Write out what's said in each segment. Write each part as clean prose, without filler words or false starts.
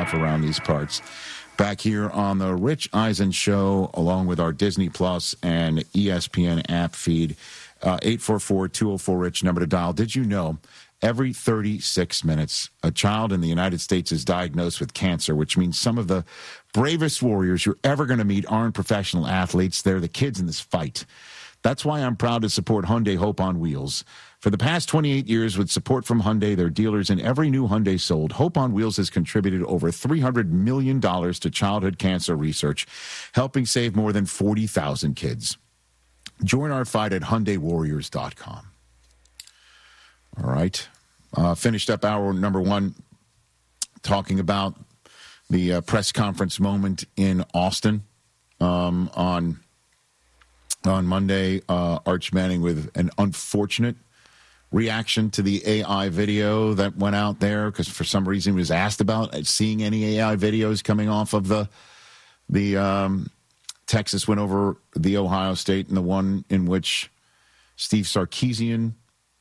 stuff around these parts. Back here on the Rich Eisen Show, along with our Disney Plus and ESPN app feed, 844-204-RICH, number to dial. Did you know every 36 minutes, a child in the United States is diagnosed with cancer, which means some of the bravest warriors you're ever going to meet aren't professional athletes. They're the kids in this fight. That's why I'm proud to support Hyundai Hope on Wheels. For the past 28 years, with support from Hyundai, their dealers, and every new Hyundai sold, Hope on Wheels has contributed over $300 million to childhood cancer research, helping save more than 40,000 kids. Join our fight at HyundaiWarriors.com. All right. Finished up hour number one talking about the press conference moment in Austin on Monday. Arch Manning with an unfortunate reaction to the AI video that went out there, because for some reason he was asked about seeing any AI videos coming off of the Texas win over the Ohio State, and the one in which Steve Sarkisian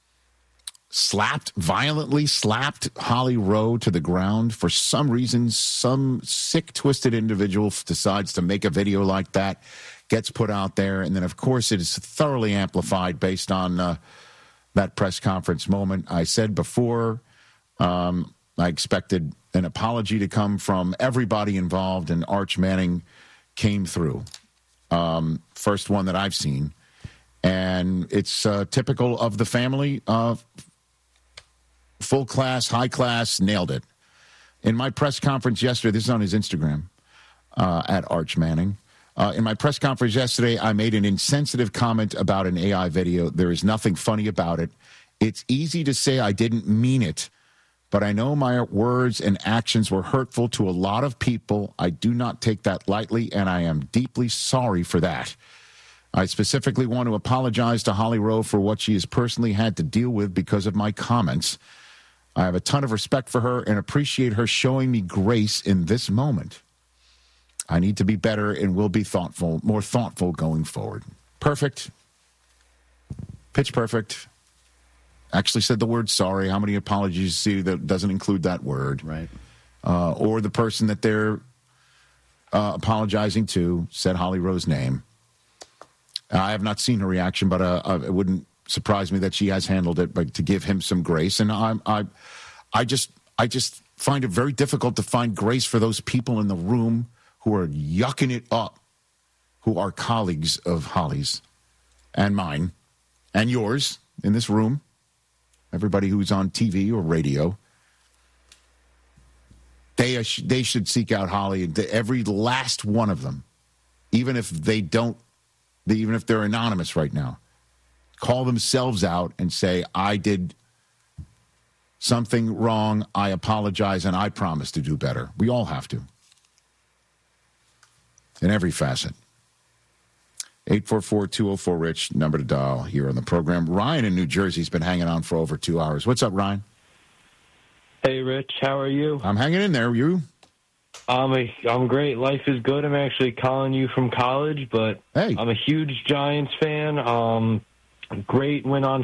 violently slapped Holly Rowe to the ground. For some reason, some sick, twisted individual decides to make a video like that, gets put out there, and then, of course, it is thoroughly amplified based on that press conference moment. I said before, I expected an apology to come from everybody involved, and Arch Manning came through. First one that I've seen. And it's typical of the family. Full class, high class, nailed it. In my press conference yesterday, this is on his Instagram, at Arch Manning. In my press conference yesterday, I made an insensitive comment about an AI video. There is nothing funny about it. It's easy to say I didn't mean it, but I know my words and actions were hurtful to a lot of people. I do not take that lightly, and I am deeply sorry for that. I specifically want to apologize to Holly Rowe for what she has personally had to deal with because of my comments. I have a ton of respect for her and appreciate her showing me grace in this moment. I need to be better and will be more thoughtful going forward. Perfect. Pitch perfect. Actually said the word sorry. How many apologies you see that doesn't include that word? Right. Or the person that they're apologizing to said Holly Rowe's name. I have not seen her reaction, but it wouldn't surprise me that she has handled it, but to give him some grace. And I just find it very difficult to find grace for those people in the room who are yucking it up, who are colleagues of Holly's and mine and yours in this room, everybody who's on TV or radio. They should seek out Holly, every last one of them, even if they're anonymous right now. Call themselves out and say, I did something wrong, I apologize, and I promise to do better. We all have to. In every facet. 844-204-RICH, number to dial here on the program. Ryan in New Jersey has been hanging on for over 2 hours. What's up, Ryan? Hey, Rich. How are you? I'm hanging in there. You? I'm great. Life is good. I'm actually calling you from college, but hey. I'm a huge Giants fan. Great win on